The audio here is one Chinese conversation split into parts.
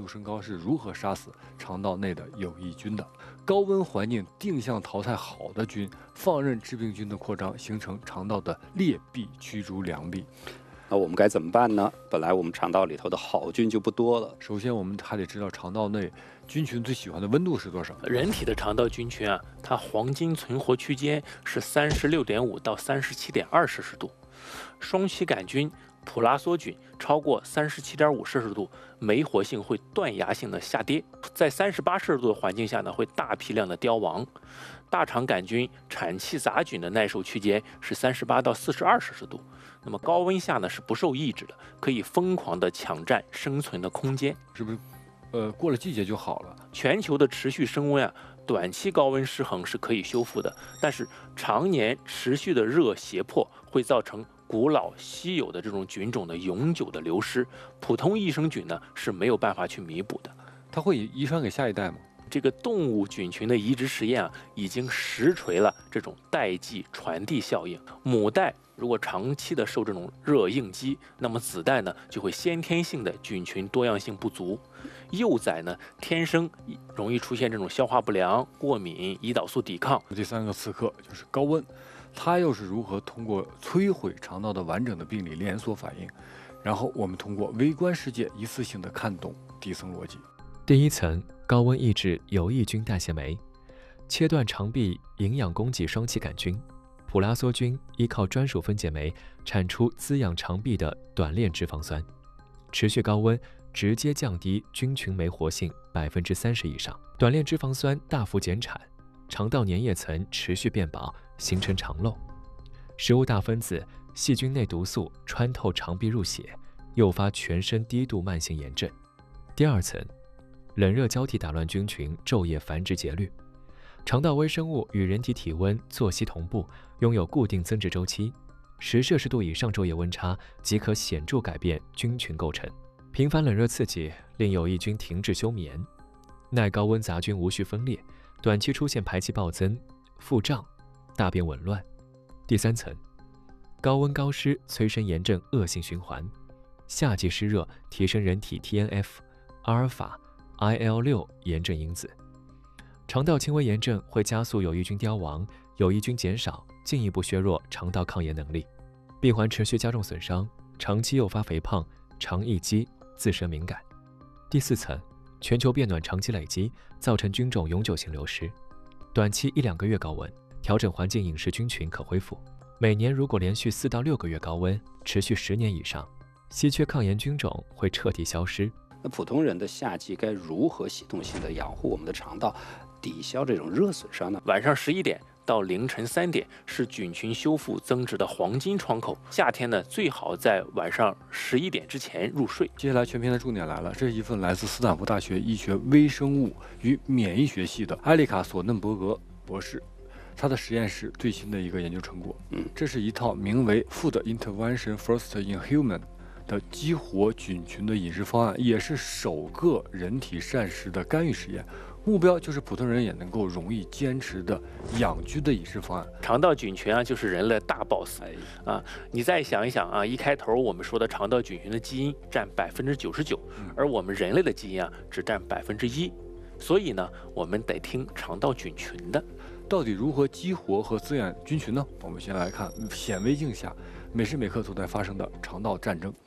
升高是如何杀死肠道内的有益菌的。高温环境定向淘汰好的菌，放任致病菌的扩张，形成肠道的劣币驱逐良币。 那我们该怎么办呢？本来我们肠道里头的好菌就不多了。 首先，我们还得知道肠道内菌群最喜欢的温度是多少。 人体的肠道菌群啊，它黄金存活区间是36.5到37.2摄氏度。双歧杆菌、普拉梭菌超过37.5摄氏度，酶活性会断崖性的下跌，在38摄氏度的环境下呢，会大批量的凋亡。大肠杆菌、产气杂菌的耐受区间是38到42摄氏度。那么高温下呢是不受抑制的，可以疯狂的抢占生存的空间。 是不是？过了季节就好了。 全球的持续升温啊，短期高温失衡是可以修复的，但是常年持续的热胁迫会造成古老稀有的这种菌种的永久的流失，普通益生菌呢是没有办法去弥补的。 它会遗传给下一代吗？ 这个动物菌群的移植实验啊，已经实锤了这种代际传递效应。母代如果长期的受这种热应激，那么子代呢就会先天性的菌群多样性不足，幼崽呢天生容易出现这种消化不良、过敏、胰岛素抵抗。 第三个刺客就是高温，它又是如何通过摧毁肠道的完整的病理连锁反应？然后我们通过微观世界一次性的看懂底层逻辑。 第一层，高温抑制有益菌代谢酶，切断肠壁营养供给双歧杆菌。普拉梭菌依靠专属分解酶产出滋养肠壁的短链脂肪酸，持续高温直接降低菌群酶活性30%以上，短链脂肪酸大幅减产，肠道粘液层持续变薄，形成肠漏。食物大分子、细菌内毒素穿透肠壁入血，诱发全身低度慢性炎症。第二层，冷热交替打乱菌群昼夜繁殖节律。肠道微生物与人体体温、作息同步，拥有固定增殖周期。10摄氏度以上昼夜温差即可显著改变菌群构成。频繁冷热刺激令有益菌停滞休眠，耐高温杂菌无序分裂，短期出现排气暴增、腹胀、大便紊乱。第三层，高温高湿催生炎症恶性循环。夏季湿热提升人体 TNF、阿尔法、IL-6 炎症因子。肠道轻微炎症会加速有益菌凋亡，有益菌减少，进一步削弱肠道抗炎能力，闭环持续加重损伤，长期诱发肥胖、肠易激、自身敏感。第四层，全球变暖长期累积，造成菌种永久性流失。短期1-2个月高温，调整环境饮食菌群可恢复。每年如果连续4到6个月高温，持续10年以上，稀缺抗炎菌种会彻底消失。 那普通人的夏季该如何系统性的养护我们的肠道，抵消这种热损伤呢？ 晚上11点到凌晨3点是菌群修复增殖的黄金窗口。夏天呢，最好在晚上11点之前入睡。 接下来全篇的重点来了，这是一份来自斯坦福大学医学微生物与免疫学系的埃里卡·索嫩伯格博士，他的实验室最新的一个研究成果。这是一套名为 Food Intervention First in Human 的激活菌群的饮食方案，也是首个人体膳食的干预实验。目标就是普通人也能够容易坚持的养菌的饮食方案。 肠道菌群啊，就是人类大 boss 啊！你再想一想啊，一开头我们说的肠道菌群的基因占99%，而我们人类的基因啊只占1%。所以呢，我们得听肠道菌群的。 到底如何激活和滋养菌群呢？我们先来看显微镜下每时每刻都在发生的肠道战争。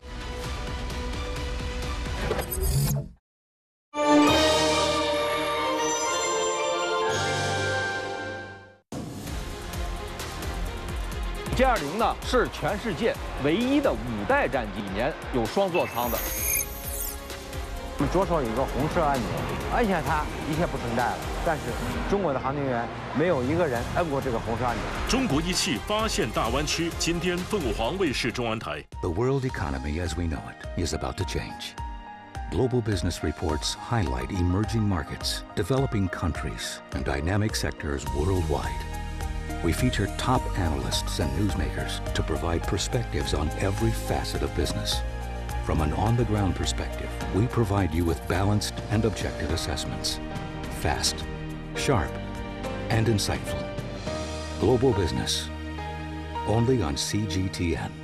G20呢是全世界唯一的5代战机，里面有双座舱的。 我们左手有一个红色按钮，按下它一切不存在了。但是中国的航天员没有一个人按过这个红色按钮。 中国仪器发现大湾区，今天凤凰卫视中文台。 The world economy as we know it is about to change. Global business reports highlight emerging markets, developing countries, and dynamic sectors worldwide. We feature top analysts and newsmakers to provide perspectives on every facet of business. From an on-the-ground perspective, we provide you with balanced and objective assessments. Fast, sharp, and insightful. Global Business. Only on CGTN.